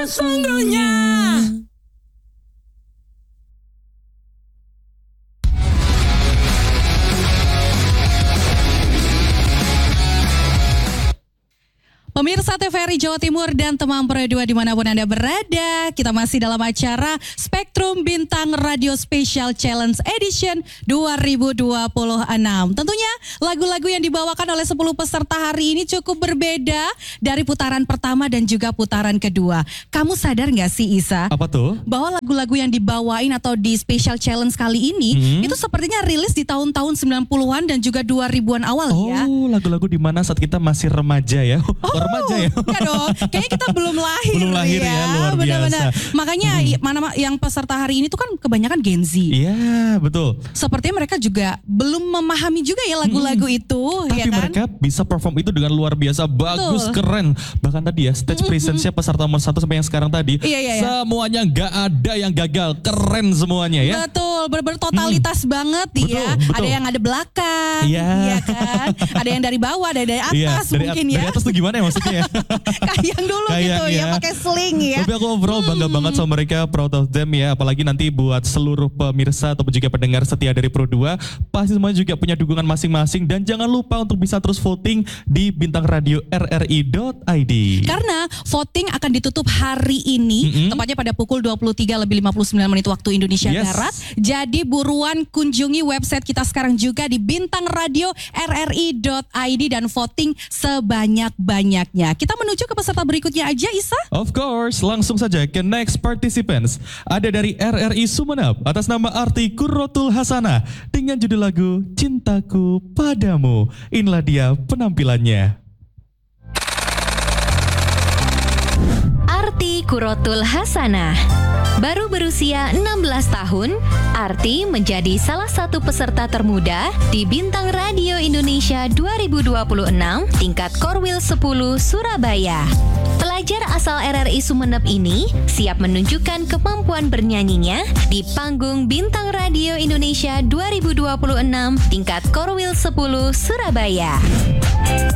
sesungguhnya. Pemirsa TVRI Jawa Timur dan teman Pro 2 dimanapun Anda berada, kita masih dalam acara Spektrum Bintang Radio Special Challenge Edition 2026. Tentunya lagu-lagu yang dibawakan oleh 10 peserta hari ini cukup berbeda dari putaran pertama dan juga putaran kedua. Kamu sadar gak sih Isa? Apa tuh? Bahwa lagu-lagu yang dibawain atau di Special Challenge kali ini itu sepertinya rilis di tahun-tahun 90-an dan juga 2000-an awal ya. Oh, lagu-lagu di mana saat kita masih remaja ya. Remaja ya? Enggak dong, kayaknya kita belum lahir. Belum lahir ya, luar benar-benar. biasa. Makanya mana yang peserta hari ini tuh kan kebanyakan Gen Z. Iya, betul. Sepertinya mereka juga belum memahami juga ya lagu-lagu itu. Tapi ya kan? mereka bisa perform itu dengan luar biasa, bagus, keren. Bahkan tadi ya, stage presence-nya peserta nomor 1 sampai yang sekarang tadi. Iya. Semuanya gak ada yang gagal, keren semuanya ya. Betul, benar-benar totalitas banget ya. Betul. Ada yang ada belakang, Iya. kan? Ada yang dari bawah, ada dari atas mungkin ya. Dari atas tuh gimana ya maksudnya ya? Kayang dulu gitu ya, pakai sling ya. Tapi aku overall bangga banget sama mereka, proud of them ya. Apalagi nanti buat seluruh pemirsa ataupun juga pendengar setia dari Pro 2, pasti semuanya juga punya dukungan masing-masing. Dan jangan lupa untuk bisa terus voting di Bintang Radio RRI.id. Karena voting akan ditutup hari ini, tepatnya pada pukul 23:59 waktu Indonesia Barat. Jadi buruan kunjungi website kita sekarang juga di Bintang Radio RRI.id dan voting sebanyak-banyaknya. Kita menuju ke peserta berikutnya aja, Isa. Of course, langsung saja ke next participants. Ada dari RRI Sumeneb atas nama Arti Qurratul Hasanah dengan judul lagu Cintaku Padamu. Inilah dia penampilannya. Arti Qurratul Hasanah. Baru berusia 16 tahun, Arti menjadi salah satu peserta termuda di Bintang Radio Indonesia 2026 tingkat Korwil 10 Surabaya. Pelajar asal RRI Sumeneb ini siap menunjukkan kemampuan bernyanyinya di panggung Bintang Radio Indonesia 2026 tingkat Korwil 10 Surabaya.